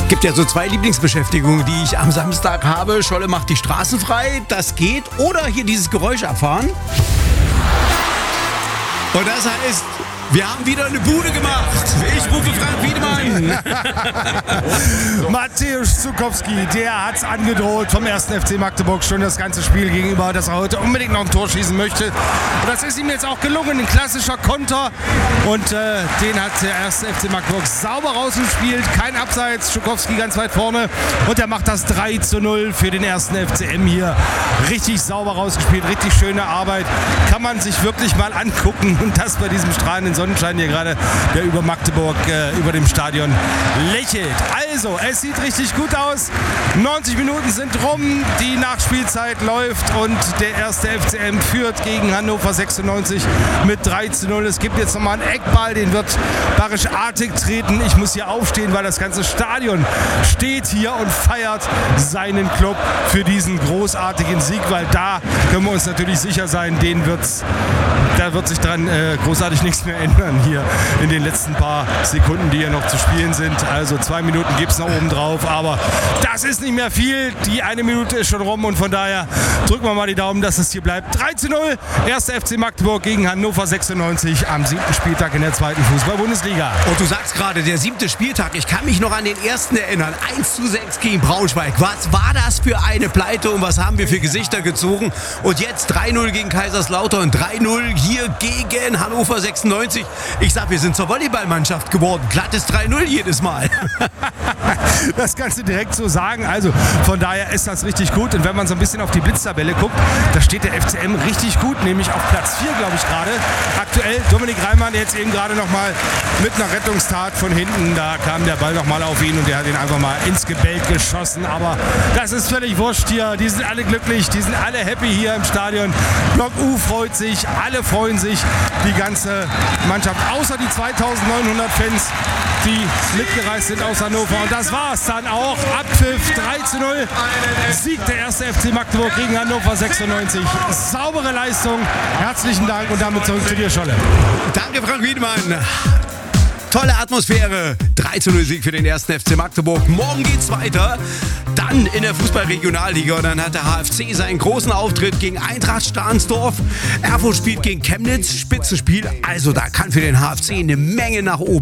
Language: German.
Gibt ja so zwei Lieblingsbeschäftigungen, die ich am Samstag habe. Scholle macht die Straßen frei, das geht. Oder hier dieses Geräusch abfahren. Und das heißt, wir haben wieder eine Bude gemacht. Ich rufe Frank Wiedemann. Mateusz Zukowski, der hat's angedroht vom 1. FC Magdeburg schon das ganze Spiel gegenüber, dass er heute unbedingt noch ein Tor schießen möchte. Und das ist ihm jetzt auch gelungen, ein klassischer Konter. Und den hat der 1. FC Magdeburg sauber rausgespielt. Kein Abseits, Zukowski ganz weit vorne. Und er macht das 3:0 für den 1. FCM hier. Richtig sauber rausgespielt, richtig schöne Arbeit. Kann man sich wirklich mal angucken. Und das bei diesem strahlenden Sonnenschein hier gerade, der über Magdeburg, über dem Stadion lächelt. Also, es sieht richtig gut aus. 90 Minuten sind rum, die Nachspielzeit läuft und der 1. FCM führt gegen Hannover 96 mit 3:0. Es gibt jetzt nochmal einen Eckball, den wird Barisch Artig treten. Ich muss hier aufstehen, weil das ganze Stadion steht hier und feiert seinen Club für diesen großartigen Sieg, weil da können wir uns natürlich sicher sein, da wird sich dran großartig nichts mehr ändern hier in den letzten paar Sekunden, die hier noch zu spielen sind. Also 2 Minuten gibt es noch oben drauf, aber das ist nicht mehr viel. Die 1 Minute ist schon rum und von daher drücken wir mal die Daumen, dass es hier bleibt. 3:0, 1. FC Magdeburg gegen Hannover 96 am 7. Spieltag in der 2. Fußball-Bundesliga. Und du sagst gerade, der 7. Spieltag. Ich kann mich noch an den ersten erinnern. 1:6 gegen Braunschweig. Was war das für eine Pleite und was haben wir für Gesichter gezogen? Und jetzt 3:0 gegen Kaiserslautern, 3:0 hier gegen Hannover 96. Ich sag, wir sind zur Volleyballmannschaft geworden. Glattes 3:0 jedes Mal. Das kannst du direkt so sagen. Also von daher ist das richtig gut. Und wenn man so ein bisschen auf die Blitztabelle guckt, da steht der FCM richtig gut, nämlich auf Platz 4, glaube ich, gerade. Aktuell Dominik Reimann jetzt eben gerade nochmal mit einer Rettungstat von hinten. Da kam der Ball nochmal auf ihn und der hat ihn einfach mal ins Gebälk geschossen. Aber das ist völlig wurscht hier. Die sind alle glücklich, die sind alle happy hier im Stadion. Block U freut sich, alle freuen sich. Die ganze Mannschaft, außer die 2900 Fans, die mitgereist sind aus Hannover. Und das war's dann auch. Abpfiff 3:0. Sieg der 1. FC Magdeburg gegen Hannover 96. Saubere Leistung. Herzlichen Dank und damit zurück zu dir, Scholle. Danke, Frank Wiedemann. Tolle Atmosphäre. 3:0 Sieg für den 1. FC Magdeburg. Morgen geht's weiter. Dann in der Fußball-Regionalliga. Und dann hat der HFC seinen großen Auftritt gegen Eintracht Stahnsdorf. Erfurt spielt gegen Chemnitz. Spitzenspiel. Also da kann für den HFC eine Menge nach oben.